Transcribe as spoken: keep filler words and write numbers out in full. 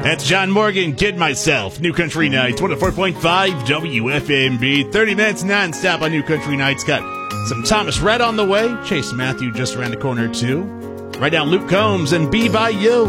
That's John Morgan, Kid Myself, New Country Nights, one oh four point five W F M B. thirty minutes nonstop on New Country Nights. Got some Thomas Rhett on the way. Chase Matthew just around the corner, too. Right now, Luke Combs and Be By You.